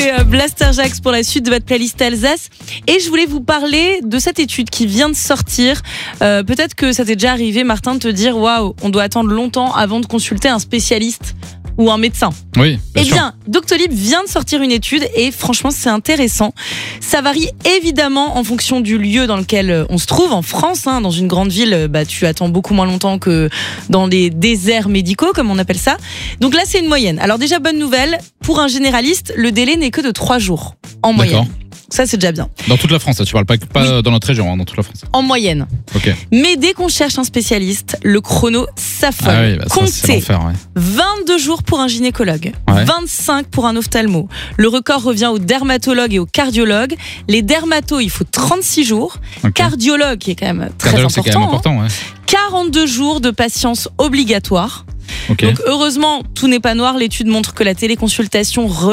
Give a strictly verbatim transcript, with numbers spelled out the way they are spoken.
C'était Blaster Jax pour la suite de votre playlist Alsace. Et je voulais vous parler de cette étude qui vient de sortir. Euh, peut-être que ça t'est déjà arrivé, Martin, de te dire waouh, on doit attendre longtemps avant de consulter un spécialiste ou un médecin. Oui, bien Eh sûr. bien, Doctolib vient de sortir une étude et franchement, c'est intéressant. Ça varie évidemment en fonction du lieu dans lequel on se trouve. En France, hein, dans une grande ville, bah, tu attends beaucoup moins longtemps que dans les déserts médicaux, comme on appelle ça. Donc là, c'est une moyenne. Alors déjà, bonne nouvelle, pour un généraliste, le délai n'est que de trois jours en moyenne. D'accord. Ça, c'est déjà bien. Dans toute la France, tu parles pas, pas dans notre région, hein, dans toute la France. En moyenne. Ok. Mais dès qu'on cherche un spécialiste, le chrono s'affole. Ah oui, bah ça, c'est Comptez l'enfer, ouais. vingt-deux jours pour un gynécologue, Ouais. vingt-cinq pour un ophtalmo. Le record revient aux dermatologues et aux cardiologues. Les dermatos, il faut trente-six jours. Ok. Cardiologue, qui est quand même très Cardiologue, c'est important, quand même hein. important, ouais. quarante-deux jours de patience obligatoire. Ok. Donc heureusement, tout n'est pas noir. L'étude montre que la téléconsultation